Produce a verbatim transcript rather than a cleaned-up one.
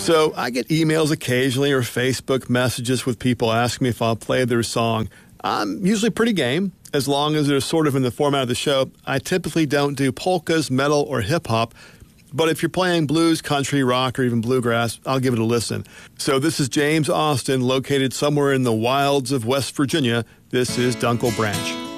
So I get emails occasionally or Facebook messages with people asking me if I'll play their song. I'm usually pretty game, as long as they're sort of in the format of the show. I typically don't do polkas, metal, or hip-hop, but if you're playing blues, country, rock, or even bluegrass, I'll give it a listen. So this is James Austin, located somewhere in the wilds of West Virginia. This is Dunkel Branch.